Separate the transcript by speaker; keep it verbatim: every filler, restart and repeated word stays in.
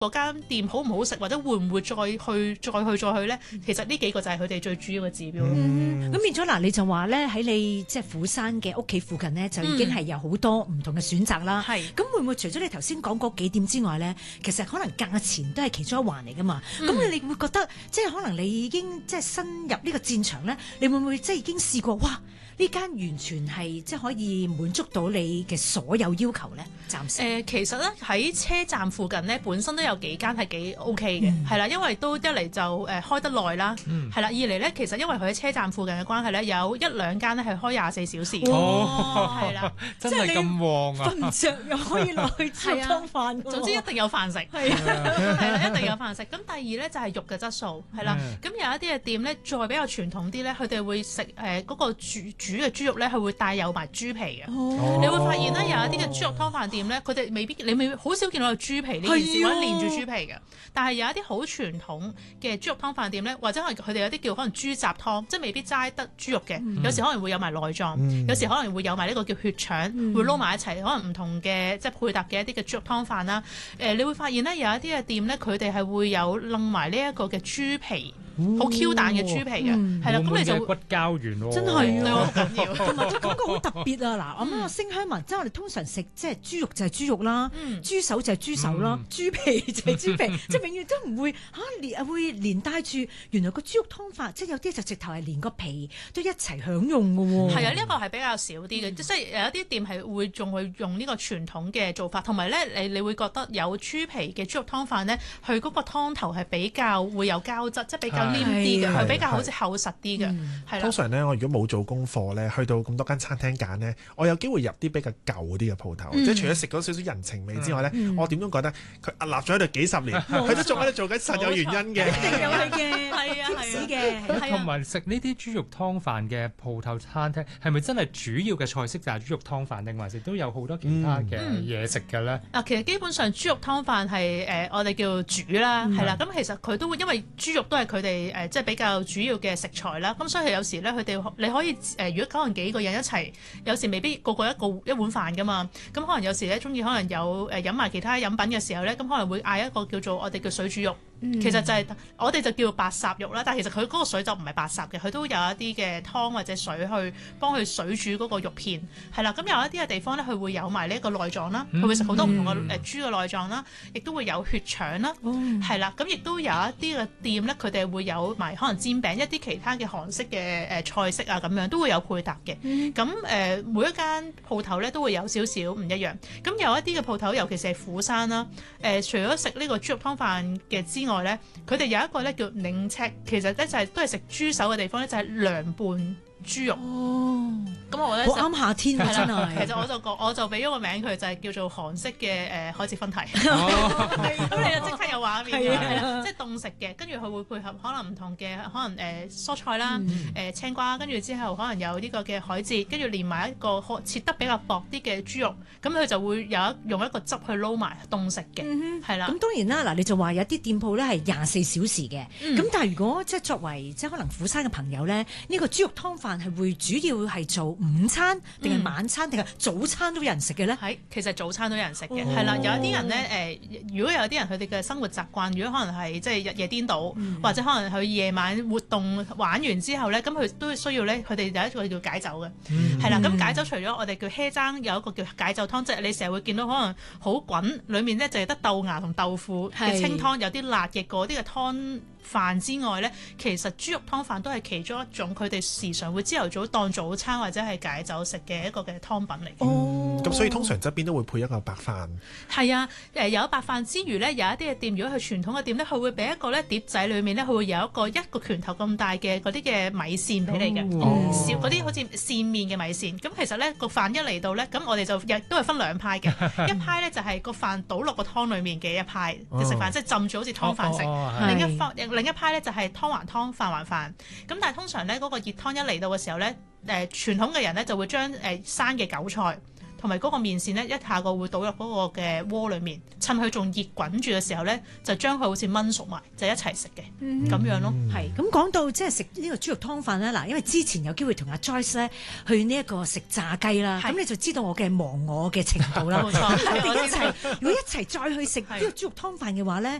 Speaker 1: 嗰間店好唔好食，或者會唔會再去再去再去咧？其實呢幾個就係佢哋最主要嘅指標。
Speaker 2: 嗯，咁變咗嗱，你就話咧喺你即係釜山嘅屋企附近咧，就已經係有好多唔同嘅選擇啦。
Speaker 1: 係、
Speaker 2: 嗯，咁會唔會除咗你頭先講嗰幾點之外咧，其實可能價錢都係其中一環嚟噶嘛？咁、嗯、你會覺得即係可能你已經即係深入呢個戰場咧，你會唔會即係已經試過哇？呢間完全係即係可以滿足到你嘅所有要求咧，暫時。誒、
Speaker 1: 呃，其實咧喺車站附近咧，本身都有幾間係幾 OK 嘅，係、嗯、啦，因為都一嚟就誒、呃、開得耐啦，係、嗯、啦，二嚟咧其實因為佢喺車站附近嘅關係咧，有一兩間咧係開廿四小時。
Speaker 3: 哦，
Speaker 1: 係啦，
Speaker 3: 真係咁旺啊！
Speaker 2: 瞓唔着又可以落去煮湯飯，
Speaker 1: 總之一定有飯食，係啊，係啦，一定有飯食。咁第二咧就係、是、肉嘅質素，係啦，咁、嗯、有一啲嘅店咧再比較傳統啲咧，佢哋會食誒嗰個煮煮嘅豬肉咧，係會帶有埋豬皮嘅、哦。你會發現咧有一啲嘅豬肉湯飯店咧，佢哋未必你未好少見到有豬皮呢件事，或者連住豬皮嘅。但係有一啲好傳統嘅豬肉湯飯店咧，或者可能佢哋有啲叫可能豬雜湯，即係未必齋得豬肉嘅、嗯，有時可能會有埋內臟、嗯，有時可能會有埋呢個叫血腸，嗯、會撈埋一齊，可能唔同嘅即係配搭嘅一啲嘅豬肉湯飯啦。誒、呃，你會發現咧有一啲嘅店咧，佢哋係會有擸埋呢一個嘅豬皮。好 Q 彈嘅豬皮嘅，係、嗯、啦，咁你就
Speaker 3: 骨膠原喎，
Speaker 2: 真係
Speaker 1: 對我好緊要，
Speaker 2: 同埋都感覺好特別啊！嗱，咁啊星香文，即係我哋通常食即係豬肉就係豬肉啦，嗯、豬手就係豬手啦，嗯、豬皮就係豬皮，即係永遠都唔會嚇連、啊、會連帶住原來個豬肉湯飯，即係有啲就直頭係連個皮都一齊享用嘅喎。係
Speaker 1: 啊，呢、這、一個係比較少啲嘅、嗯，即係有一啲店係會仲會用呢個傳統嘅做法，同埋咧你你會覺得有豬皮嘅豬肉湯飯咧，佢嗰個湯頭係比較會有膠質，即係比較黏啲嘅，佢比較好似厚實啲嘅。係啦。
Speaker 4: 通常咧，我如果冇做功課咧，去到咁多間餐廳揀咧，我有機會入啲比較舊啲嘅鋪頭，嗯、即係除咗食嗰少少人情味之外咧、嗯，我點都覺得佢立咗喺度幾十年，佢、嗯、都仲喺度做緊，實有原因嘅。
Speaker 2: 一定有佢嘅，係啊，係嘅。
Speaker 3: 同埋食呢啲豬肉湯飯嘅鋪頭餐廳，係咪真係主要嘅菜式就係豬肉湯飯，定還是都有好多其他嘅嘢食嘅咧？
Speaker 1: 嗱、嗯，其實基本上豬肉湯飯係誒、呃、我哋叫煮啦，係、嗯、啦。咁其實佢都會因為豬肉都係佢哋誒即係比較主要嘅食材啦。咁所以有時咧，佢哋你可以誒、呃，如果可能幾個人一齊，有時未必個個一個一碗飯噶嘛。咁可能有時咧，中意可能有誒飲埋其他飲品嘅時候咧，咁可能會嗌一個叫做我哋叫水煮肉。嗯、其實就係、是、我哋就叫白霎肉啦，但係其實佢嗰個水就唔係白霎嘅，佢都有一啲嘅湯或者水去幫佢水煮嗰個肉片，係啦。咁有一啲嘅地方咧，佢會有埋呢一個內臟啦，佢、嗯、會食好多唔同嘅誒豬嘅內臟啦，亦都會有血腸啦，係、嗯、啦。咁亦都有一啲嘅店咧，佢哋會有埋可能煎餅一啲其他嘅韓式嘅誒菜式啊，咁樣都會有配搭嘅。咁、嗯、誒、呃、每一間鋪頭咧都會有少少唔一樣。咁有一啲嘅鋪頭，尤其是係釜山啦，誒、呃、除咗食呢個豬肉湯飯嘅之外，咧，佢哋有一個咧叫寧赤，其實咧就係都係食豬手嘅地方咧，就係涼拌豬肉。哦，咁我咧
Speaker 2: 好啱夏天啊，真係。
Speaker 1: 其實我就講，我就俾咗個名佢，就係叫做韓式嘅誒海蜇分蹄。咁你就即刻有畫面嘅，係啦，即係凍食嘅，跟住佢會配合可能唔同嘅可能誒、呃、蔬菜啦，誒、嗯呃、青瓜，跟住之後可能有呢個嘅海蜇，跟住連埋一個切得比較薄啲嘅豬肉，咁佢就會有一用一個汁去撈埋凍食嘅，係、嗯、啦。咁
Speaker 2: 當然啦，嗱你就話有啲店鋪咧係廿四小時嘅，咁、嗯、但係如果即係作為即係可能釜山嘅朋友咧，呢、呢個豬肉湯飯係會主要係做午餐定係晚餐定係、嗯、早餐都有人食嘅咧？
Speaker 1: 係，其實早餐都有人食嘅，係、哦、啦。有一啲人咧誒、呃，如果有啲人佢哋嘅生活習慣，如果可能係即係日夜顛倒、嗯，或者可能佢夜晚活動玩完之後咧，咁佢都需要咧，佢哋有一個叫解酒嘅，係、嗯、啦。咁解酒除咗我哋叫蝦爭，有一個叫解酒湯，即係你成日會見到可能好滾，裡面咧就係得豆芽同豆腐嘅清湯，有啲辣嘅嗰啲嘅湯飯之外咧，其實豬肉湯飯都係其中一種佢哋時常會朝頭早當早餐或者係解酒食嘅一個嘅湯品嚟嘅。
Speaker 4: 哦，咁、嗯、所以通常側邊都會配一個白飯。係
Speaker 1: 啊，誒有白飯之餘咧，有一啲嘅店，如果係傳統嘅店咧，佢會俾一個咧碟仔裡面咧，佢會有一個一個拳頭咁大嘅嗰啲嘅米線俾你嘅，少嗰啲好似線麵嘅米線。咁其實咧個飯一嚟到咧，咁我哋就亦都係分兩派嘅，一派咧就係個飯倒落個湯裡面嘅一派嘅食飯，哦、即係浸住好似湯飯食、哦哦。另一方另一派咧就係湯還湯，飯還飯。咁但係通常咧嗰個熱湯一嚟到嘅時候咧，誒傳統嘅人咧就會將誒生嘅韭菜同埋嗰個麵線咧，一下個會倒入嗰個嘅鍋裏面，趁佢仲熱滾住嘅時候咧，就將佢好似燜熟埋，就一齊食嘅，咁、
Speaker 2: 嗯、
Speaker 1: 樣咯。
Speaker 2: 係咁講到即係食呢個豬肉湯飯咧，嗱，因為之前有機會同阿 Joyce 咧去呢一個食炸雞啦，咁你就知道我嘅忘我嘅程度啦。
Speaker 1: 冇錯，
Speaker 2: 一齊如果一齊再去食呢個豬肉湯飯嘅話咧，